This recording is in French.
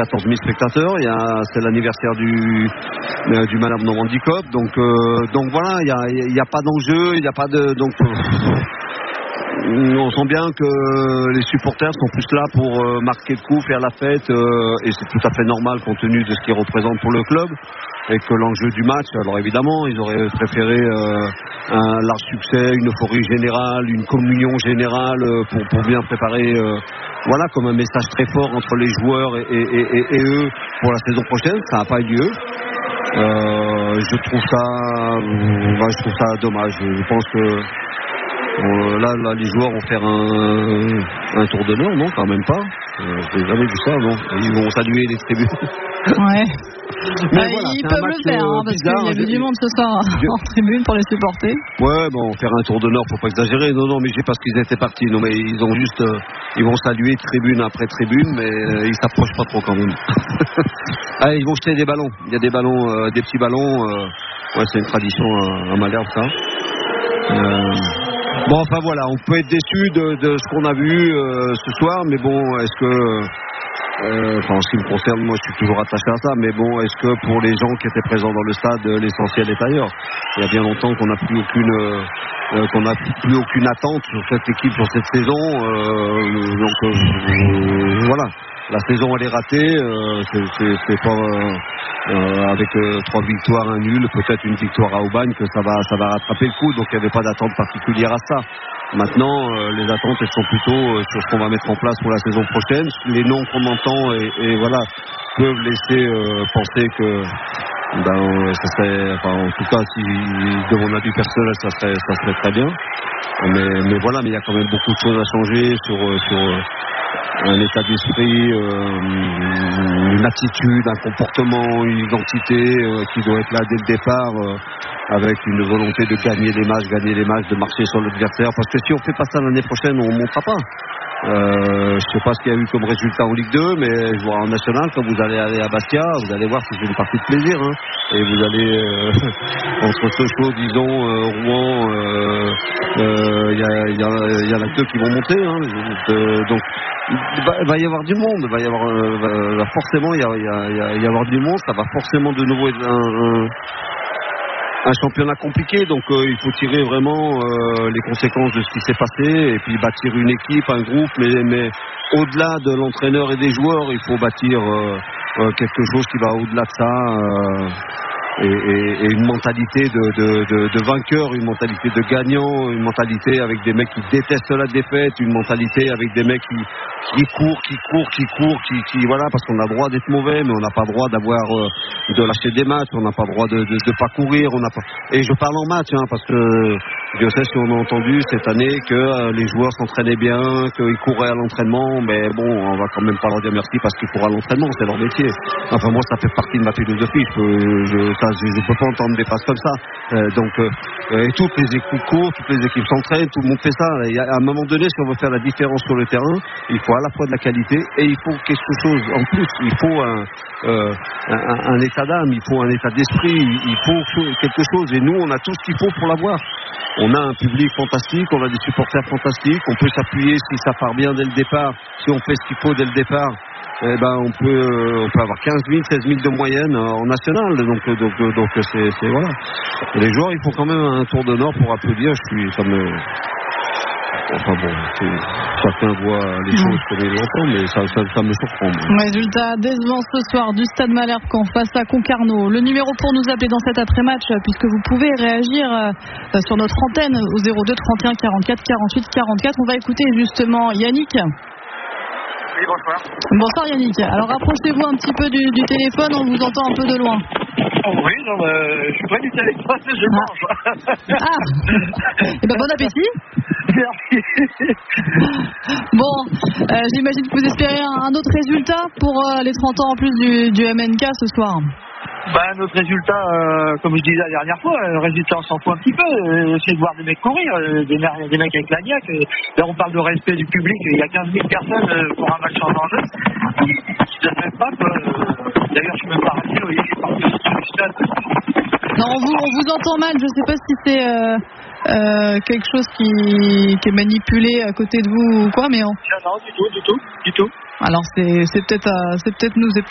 14 000 spectateurs. C'est l'anniversaire du Malherbe Normandie Cup. Donc voilà, il n'y a pas d'enjeu, il n'y a pas de. Donc, on sent bien que les supporters sont plus là pour marquer le coup, faire la fête, et c'est tout à fait normal compte tenu de ce qu'ils représentent pour le club. Et que l'enjeu du match, alors évidemment, ils auraient préféré un large succès, une euphorie générale, une communion générale pour bien préparer, voilà, comme un message très fort entre les joueurs et eux pour la saison prochaine. Ça n'a pas eu lieu. Je trouve ça dommage. Je pense que là, les joueurs vont faire un tour d'honneur, non, quand même pas. Je n'ai jamais vu ça, non. Ils vont saluer les tribunes. Ouais. Mais voilà, ils peuvent le faire, parce qu'il y avait du monde ce soir en tribune pour les supporter. Ouais, bon, faire un tour d'honneur, faut pas exagérer. Non, mais j'ai parce qu'ils étaient partis. Non, mais ils vont saluer tribune après tribune, mais ils s'approchent pas trop quand même. Allez, ils vont jeter des ballons. Il y a des ballons, des petits ballons. Ouais, c'est une tradition à Malherbe, ça. Bon, enfin voilà, on peut être déçu de ce qu'on a vu ce soir, mais bon, est-ce que en ce qui me concerne, moi je suis toujours attaché à ça, mais bon, est-ce que pour les gens qui étaient présents dans le stade, l'essentiel est ailleurs? Il y a bien longtemps qu'on n'a plus aucune attente sur cette équipe, sur cette saison, voilà. La saison elle est ratée, c'est pas avec 3 victoires, un nul, peut-être une victoire à Aubagne que ça va rattraper le coup, donc il n'y avait pas d'attente particulière à ça. Maintenant, les attentes elles sont plutôt sur ce qu'on va mettre en place pour la saison prochaine. Les noms qu'on entend et voilà peuvent laisser penser que ça serait, en tout cas, si de mon avis personnel, ça serait très bien. Mais voilà, mais il y a quand même beaucoup de choses à changer sur un état d'esprit, une attitude, un comportement, une identité qui doit être là dès le départ, avec une volonté de gagner les matchs, de marcher sur l'adversaire. Parce que si on fait pas ça l'année prochaine, on ne montera pas. Je sais pas ce qu'il y a eu comme résultat en Ligue 2, mais je vois en National, quand vous allez aller à Bastia, vous allez voir que c'est une partie de plaisir, hein. Et vous allez entre Sochaux, disons, Rouen, il y en a deux qui vont monter, hein. Donc il va y avoir du monde, forcément y avoir du monde, ça va forcément de nouveau être un championnat compliqué, donc il faut tirer vraiment les conséquences de ce qui s'est passé et puis bâtir une équipe, un groupe, mais au-delà de l'entraîneur et des joueurs, il faut bâtir quelque chose qui va au-delà de ça, et une mentalité de vainqueur, une mentalité de gagnant, une mentalité avec des mecs qui détestent la défaite, une mentalité avec des mecs qui courent, voilà, parce qu'on a le droit d'être mauvais, mais on n'a pas le droit de lâcher des matchs, on n'a pas le droit de pas courir, et je parle en match, hein, parce que je sais si on a entendu cette année que les joueurs s'entraînaient bien, qu'ils couraient à l'entraînement, mais bon, on va quand même pas leur dire merci parce qu'ils courent à l'entraînement, c'est leur métier. Enfin, moi, ça fait partie de ma philosophie, je peux pas entendre des phrases comme ça. Et toutes les équipes courent, toutes les équipes s'entraînent, tout le monde fait ça. Et à un moment donné, si on veut faire la différence sur le terrain, il faut à la fois de la qualité et il faut quelque chose en plus. Il faut un état d'âme, il faut un état d'esprit, il faut quelque chose. Et nous, on a tout ce qu'il faut pour l'avoir. On a un public fantastique, on a des supporters fantastiques, on peut s'appuyer si ça part bien dès le départ, si on fait ce qu'il faut dès le départ. Eh ben on peut avoir 15 000, 16 000 de moyenne en national, donc c'est voilà. Et les joueurs, ils font quand même un tour d'honneur pour applaudir. Enfin bon, chacun voit les choses comme il l'entend, mais ça me surprend. Résultat décevant ce soir du Stade Malherbe face à Concarneau. Le numéro pour nous appeler dans cet après-match, puisque vous pouvez réagir sur notre antenne au 02 31 44 48 44. On va écouter justement Yannick. Oui, bonsoir. Bonsoir Yannick. Alors rapprochez-vous un petit peu du téléphone, on vous entend un peu de loin. Oui, non, je suis près du téléphone, je mange. Et ben bon appétit. Merci. Bon, j'imagine que vous espérez un autre résultat pour les 30 ans en plus du MNK ce soir. Notre résultat, comme je disais la dernière fois, le résultat on s'en fout un petit peu. C'est de voir des mecs courir, des mecs avec la niaque. Là on parle de respect du public, il y a 15 000 personnes pour un match en enjeu. Ils ne savent pas quoi. D'ailleurs je suis même pas rassuré, vous voyez, il est parti du stade. Non, on vous entend mal, je ne sais pas si c'est quelque chose qui est manipulé à côté de vous ou quoi, mais Non, du tout. Alors c'est peut-être nous, c'est peut-être